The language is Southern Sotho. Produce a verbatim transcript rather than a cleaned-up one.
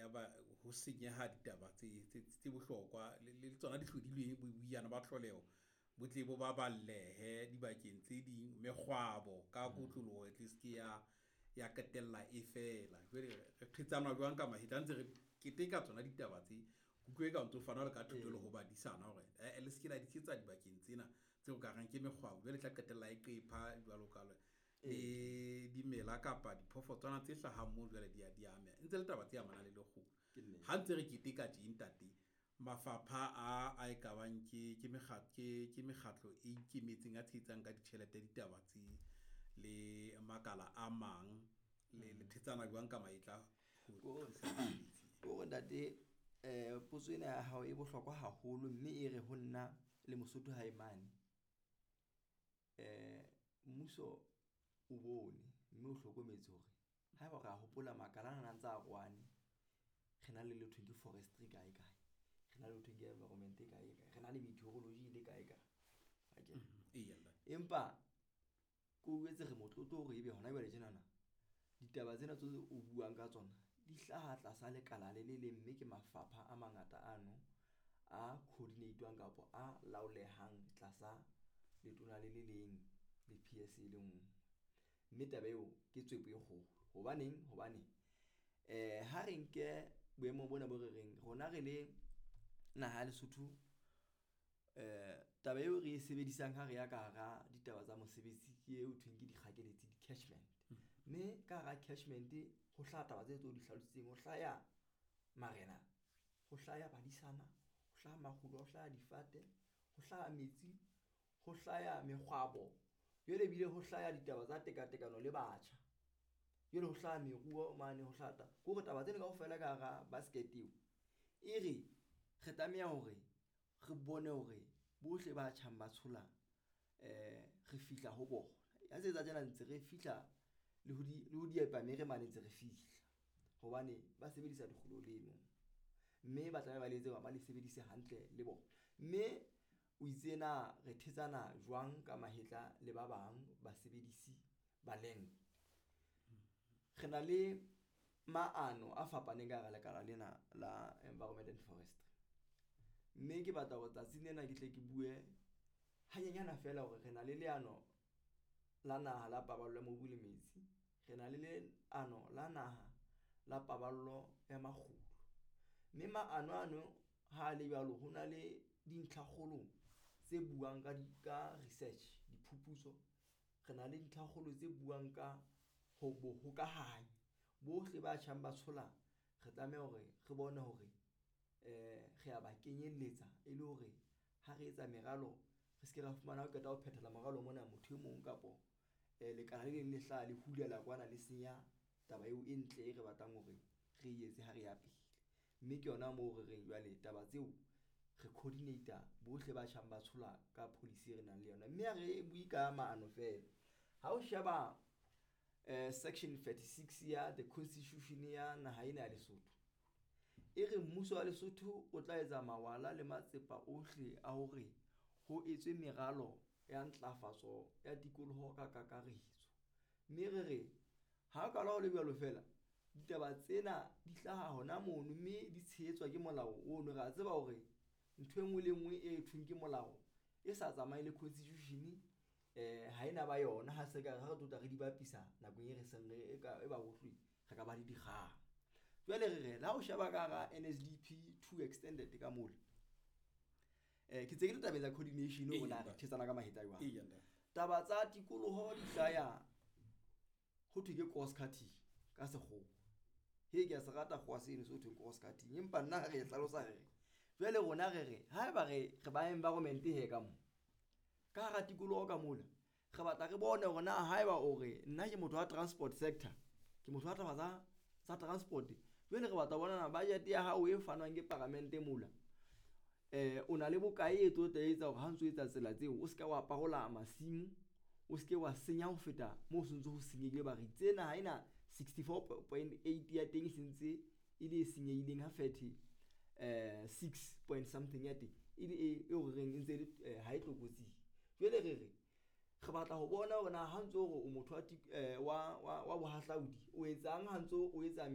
ba ho senyeha ditaba tse tse bohlokwa le tsona di hlodilweng boiana ba tlholeho botle bo ba ballehe dibakeng tse ding mekgwabo ka kotloloho at least ke ya ya ketella e fela jwale re phetsana jwang ka mahita ntse re keteka tsona ditaba tse kutlwe ka ntse fana le ka thuto le ho badisana hore e le skela di tsetsa dibakeng tsena tse o ka rang ke mekgwabo jwale tla ketella e qepha jwalo ka le le dimela kapa diphofo tsona tse hlahang mo jwale di a diame ntse le taba tse ya mana le lekgolo ha ntse re keteka dintate mafapha a a ekabang ke ke mekgatlo ke ke mekgatlo e ikemetseng a tshetsang ka ditjhelete ditaba tse le makala a mang le le thetsana jwang ka maitla go go ntate eh potso ena ya hao e bohlokwa haholo mme e re ho nna le Mosotho ha imane eh mmuso o bone mme o hlokometse hore ha ba ra hopola makala ana ntse a rwane rena le letho ke forestry kae kae rena le letho ke environment kae kae rena le meteorology le kae kae okay e yalla empa ko etse re motlotlo hore ebe hona jwale tjenana ditaba tsena tse o buang ka tsona di hlaha tlasa lekala le le mme ke mafapha a mangata ano a coordinatewang kapo a laolehang tlasa letona le le leng le P S le nngwe mme taba eo ke tswepe go hobaneng hobane eh ha re nke boemo bona bo re reng rona re le naha le Lesotho eh taba eo re e sebedisang ha re ya ka ga ditaba tsa mosebetsi ke eo thweng ke dikgakeletsi di catchment mme ka ga catchment ho hlaya taba tse tso di hlalositseng ho hlaya marena ho hlaya badisana ho hlaya makgulo ho hlaya difate ho hlaya metsi ho hlaya mekgwabo yole bile ho hlaya ditaba tsa tekatekano le batjha yole ho hlaya meruo mane ho hlata go re taba tsena ka ho fela ka ga basket eo e re re tlameha hore re bone hore bohle ba tjhang ba tshola eh re fihla ho bona ya tse tsa tsena ntse re fihla le ho di le ho di epa mere mane ntse re fihla hobane ba sebedisa dikgolo leno mme ba tla ba letse ba le sebedise hantle le bona mme o itsena re thetsana jwang ka mahetla le ba bang ba sebedisi ba leng rena le maano a fapaneng ka ga lekala lena la environment and forestry mme ke batla go tsatsing lena ke tle ke bue hanyanyana fela hore rena le leano la naha la paballo ya mobu le metsi rena le leano la naha la paballo ya makgulo mme maano ano ha le jalo hona le dintlhakgolo tse buang ka di ka research diphuputso rena le dintlhakgolo tse buang ka ho bo hokahanya bohle ba tjhang ba tshola re tlameha hore re bone hore eh re a ba kenyelletsa e le hore ha re etsa meralo re se ke ra fumana ho qeta ho phethela moralo mona motho e mong kapo eh le kana le le hlaha le hulela kwana le senya taba eo e ntle e re batlang hore re etse ha re ya pele mme ke yona moo re reng jwale taba tseo re coordinator bohle ba tjhang ba tshola ka policy re nang le yona mme re bui ka maano fela ha o sheba eh section thirty-six ya the constitution ya naha ena ya Lesotho e re mmuso wa Lesotho o tla etsa mawala le matsepa ohle a hore ho etswe meralo ya ntlafatso ya tikoloho ka kakaretso mme re re ha ka la ho le bjalo fela ditaba tsena di hlaha hona mono mme di tshehetswa ke molao ono ra tseba hore ntwe engwe le engwe e thweng ke molao e sa tsamaye le constitution eh ha ina ba yona ha se ka re tota re di bapisa nakong e re seng e ka e ba bohlwi re ka ba di dikgang jwale re re la ho sheba ka ga N S D P two extended ka mole eh ke tseke taba tsa coordination o bona re thetsana ka maheta jwa taba tsa tikoloho di hlaya ho thwe ke cross cutting ka sekgo he ke se rata go se ne so thwe cross cutting empa nna re hlalosa re jwale rona re re ha ba re re ba environment he ka mo ka ga tikoloho ka mola re batla re bone hore na haeba o re nna ke motho wa transport sector ke motho wa taba tsa tsa transport jwale re batla bona na budget ya hao e fanwang ke parliament mola eh o na le bokae e tlo tletsa hore ha ntse o etsa tsela tseo o se ka wa parola masimo o se ke wa senya ho feta mo se ntse ho senyehile ba re tsena ha ina sixty-four point eight ya teng sentse e le senyehileng ha thirty eh six point something ya teng e le e o reng ntse ha e tlokotsi jwale re re re batla ho bona hore na ha ntse o motho wa wa wa bohahlaudi o etsang ha ntse o etsa